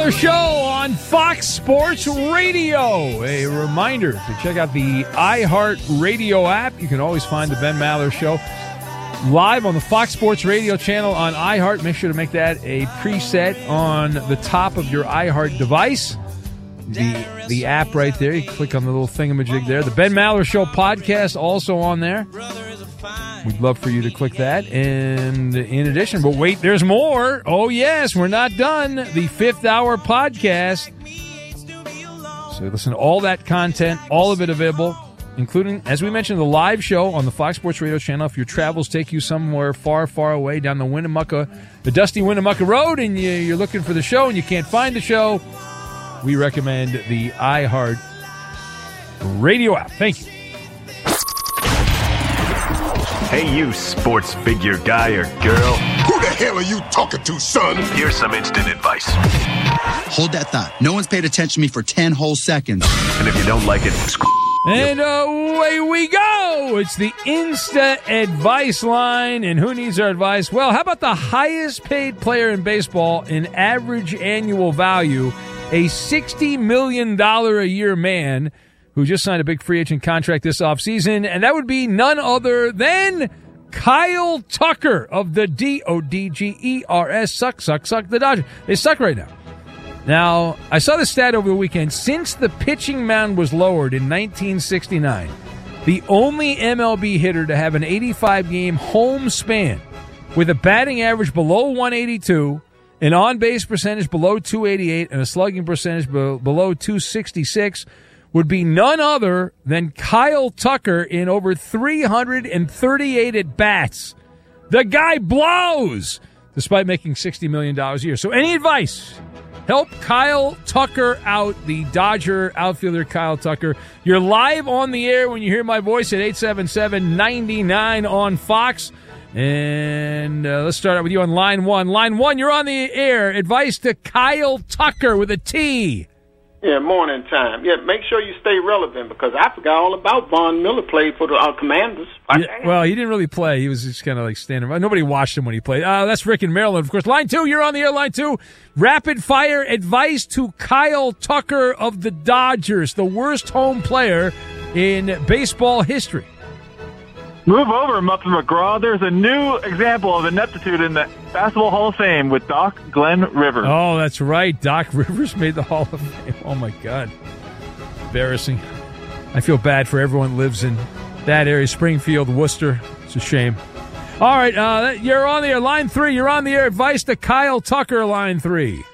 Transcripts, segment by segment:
Maller Show on Fox Sports Radio. A reminder to check out the iHeartRadio app. You can always find the Ben Maller Show live on the Fox Sports Radio channel on iHeart. Make sure to make that a preset on the top of your iHeart device. The app right there. You click on the little thingamajig there. The Ben Maller Show podcast also on there. We'd love for you to click that. And in addition, but wait, there's more. Oh, yes, we're not done. The Fifth Hour podcast. So listen to all that content, all of it available, including, as we mentioned, the live show on the Fox Sports Radio channel. If your travels take you somewhere far, far away down the dusty Winnemucca Road, and you're looking for the show and you can't find the show, we recommend the iHeart Radio app. Thank you. Hey, you sports figure guy or girl. Who the hell are you talking to, son? Here's some instant advice. Hold that thought. No one's paid attention to me for 10 whole seconds. And if you don't like it, and away we go. It's the Insta Advice Line. And who needs our advice? Well, how about the highest paid player in baseball in average annual value, a $60 million a year man who just signed a big free agent contract this offseason, and that would be none other than Kyle Tucker of the Dodgers. Suck, the Dodgers. They suck right now. Now, I saw the stat over the weekend. Since the pitching mound was lowered in 1969, the only MLB hitter to have an 85-game home span with a batting average below 182, an on-base percentage below 288, and a slugging percentage below 266 would be none other than Kyle Tucker in over 338 at-bats. The guy blows, despite making $60 million a year. So any advice? Help Kyle Tucker out, the Dodger outfielder Kyle Tucker. You're live on the air when you hear my voice at 877-99 on Fox. And let's start out with you on line one. Line one, you're on the air. Advice to Kyle Tucker with a T. Yeah, morning time. Yeah, make sure you stay relevant because I forgot all about Von Miller played for the Commanders. Yeah, well, he didn't really play. He was just kind of like standing by. Nobody watched him when he played. That's Rick in Maryland, of course. Line two, you're on the air. Line two, rapid fire advice to Kyle Tucker of the Dodgers, the worst home player in baseball history. Move over, Muppet McGraw. There's a new example of ineptitude in the Basketball Hall of Fame with Doc Glenn Rivers. Oh, that's right. Doc Rivers made the Hall of Fame. Oh, my God. Embarrassing. I feel bad for everyone who lives in that area. Springfield, Worcester. It's a shame. All right, you're on the air. Line three, you're on the air. Advice to Kyle Tucker, line three.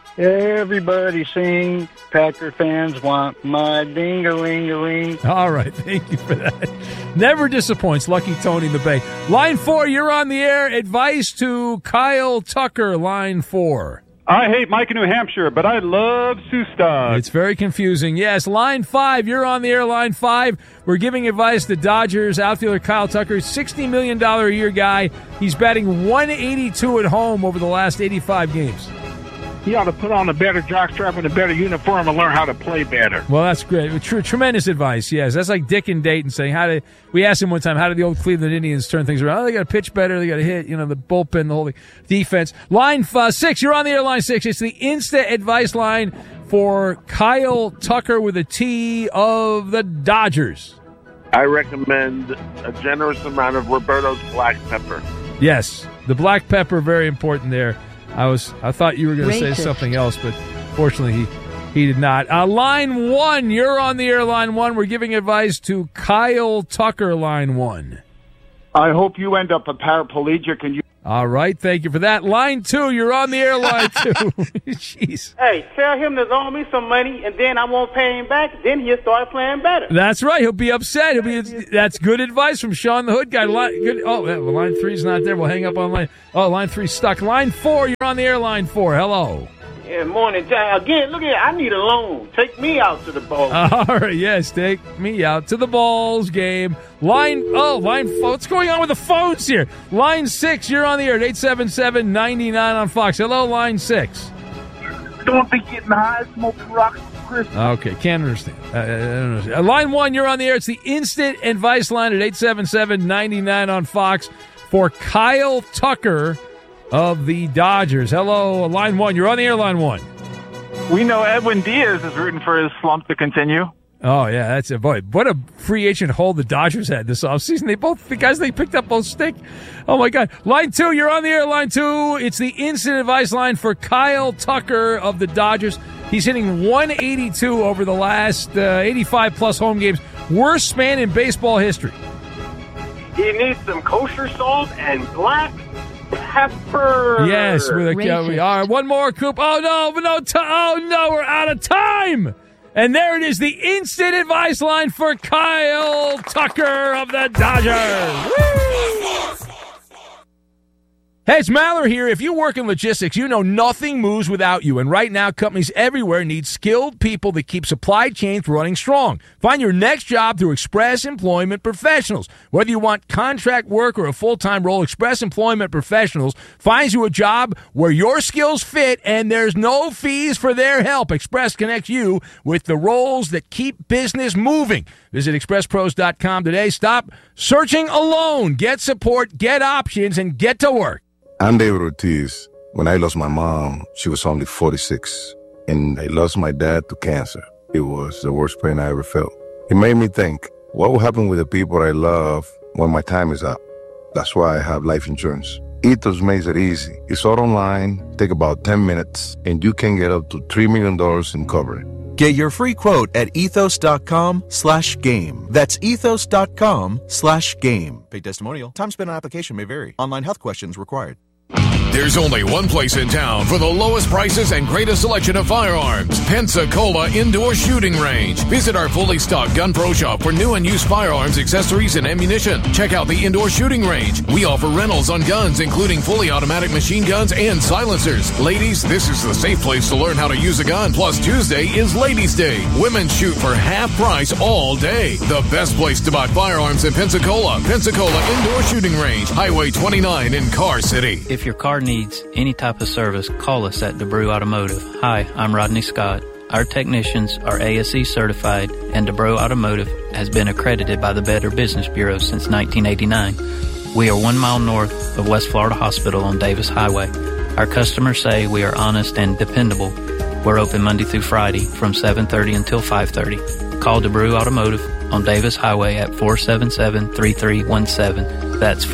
Everybody sing, Packer fans want my ding-a-ling-a-ling. All right, thank you for that. Never disappoints, Lucky Tony in the Bay. Line four, you're on the air. Advice to Kyle Tucker, line four. I hate Mike in New Hampshire, but I love Sustad. It's very confusing. Yes, line five, you're on the air. Line five, we're giving advice to Dodgers outfielder Kyle Tucker, $60 million a year guy. He's batting 182 at home over the last 85 games. He ought to put on a better jockstrap and a better uniform and learn how to play better. Well, that's great. Tremendous advice, yes. That's like Dick and Dayton saying, we asked him one time, how did the old Cleveland Indians turn things around? Oh, they got to pitch better. They got to hit, the bullpen, the whole defense. Line six, you're on the air, line six. It's the Insta Advice line for Kyle Tucker with a T of the Dodgers. I recommend a generous amount of Roberto's black pepper. Yes, the black pepper, very important there. I thought you were going to say something else, but fortunately he did not. Line one, you're on the air, line one. We're giving advice to Kyle Tucker, line one. I hope you end up a paraplegic and you... All right, thank you for that. Line two, you're on the air, line two. Jeez. Hey, tell him to loan me some money, and then I won't pay him back. Then he'll start playing better. That's right. He'll be upset. That's good advice from Sean the Hood guy. Line three's not there. We'll hang up on line. Oh, line three's stuck. Line four, you're on the air, line four. Hello. Yeah, morning time. Again, look at I need a loan. Take me out to the ball. All right, yes, take me out to the balls game. Line four. What's going on with the phones here? Line six, you're on the air at 877-99 on Fox. Hello, line six. Don't be getting high, smoking rocks for Christmas. Okay, can't understand. I don't understand. Line one, you're on the air. It's the Instant Advice line at 877-99 on Fox for Kyle Tucker of the Dodgers. Hello, line one. You're on the air, line one. We know Edwin Diaz is rooting for his slump to continue. Oh, yeah, that's it. Boy, what a free agent hold the Dodgers had this offseason. The guys they picked up both stink. Oh, my God. Line 2, you're on the air. Line 2, it's the instant advice line for Kyle Tucker of the Dodgers. He's hitting 182 over the last 85-plus home games. Worst span in baseball history. He needs some kosher salt and black pepper. Yes, with a all right, one more, Coop. Oh, no, we're out of time. And there it is, the instant advice line for Kyle Tucker of the Dodgers. Woo! Hey, it's Maller here. If you work in logistics, you know nothing moves without you. And right now, companies everywhere need skilled people that keep supply chains running strong. Find your next job through Express Employment Professionals. Whether you want contract work or a full-time role, Express Employment Professionals finds you a job where your skills fit and there's no fees for their help. Express connects you with the roles that keep business moving. Visit expresspros.com today. Stop searching alone. Get support, get options, and get to work. I'm David Ortiz. When I lost my mom, she was only 46, and I lost my dad to cancer. It was the worst pain I ever felt. It made me think, what will happen with the people I love when my time is up? That's why I have life insurance. Ethos makes it easy. It's all online, take about 10 minutes, and you can get up to $3 million in coverage. Get your free quote at ethos.com/game. That's ethos.com/game. Paid testimonial. Time spent on application may vary. Online health questions required. There's only one place in town for the lowest prices and greatest selection of firearms. Pensacola Indoor Shooting Range. Visit our fully stocked Gun Pro shop for new and used firearms, accessories, and ammunition. Check out the Indoor Shooting Range. We offer rentals on guns, including fully automatic machine guns and silencers. Ladies, this is the safe place to learn how to use a gun. Plus, Tuesday is Ladies' Day. Women shoot for half price all day. The best place to buy firearms in Pensacola. Pensacola Indoor Shooting Range. Highway 29 in Car City. If your car needs any type of service, call us at DeBrew Automotive. Hi, I'm Rodney Scott. Our technicians are ASE certified, and DeBrew Automotive has been accredited by the Better Business Bureau since 1989. We are 1 mile north of West Florida Hospital on Davis Highway. Our customers say we are honest and dependable. We're open Monday through Friday from 7:30 until 5:30. Call DeBrew Automotive on Davis Highway at 477-3317. That's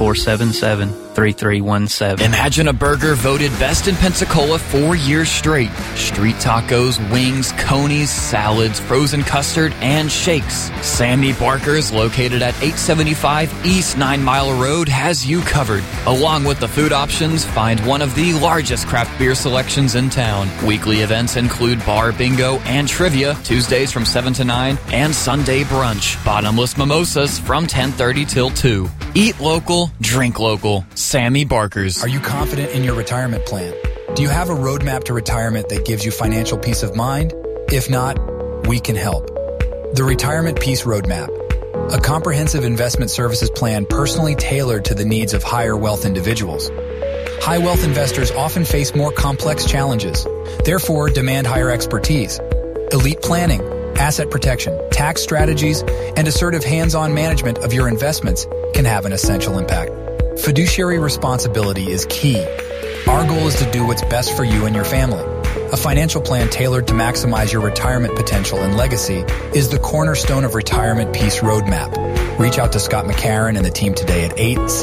477-3317. Imagine a burger voted best in Pensacola 4 years straight. Street tacos, wings, conies, salads, frozen custard, and shakes. Sammy Barker's, located at 875 East 9 Mile Road, has you covered. Along with the food options, find one of the largest craft beer selections in town. Weekly events include bar bingo and trivia, Tuesdays from 7 to 9, and Sunday brunch. Bottomless mimosas from 10:30 till 2. Eat local, drink local. Sammy Barker's. Are you confident in your retirement plan? Do you have a roadmap to retirement that gives you financial peace of mind? If not, we can help. The Retirement Peace Roadmap, a comprehensive investment services plan personally tailored to the needs of higher wealth individuals. High wealth investors often face more complex challenges, therefore demand higher expertise. Elite planning, asset protection, tax strategies, and assertive hands-on management of your investments can have an essential impact. Fiduciary responsibility is key. Our goal is to do what's best for you and your family. A financial plan tailored to maximize your retirement potential and legacy is the cornerstone of Retirement Peace Roadmap. Reach out to Scott McCarron and the team today at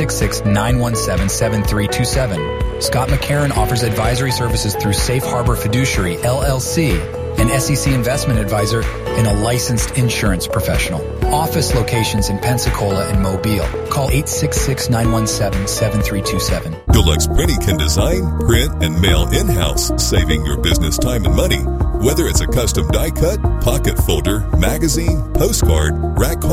866-917-7327. Scott McCarron offers advisory services through Safe Harbor Fiduciary, LLC, an SEC investment advisor, and a licensed insurance professional. Office locations in Pensacola and Mobile. Call 866-917-7327. Deluxe Printing can design, print, and mail in-house, saving your business time and money. Whether it's a custom die cut, pocket folder, magazine, postcard, rack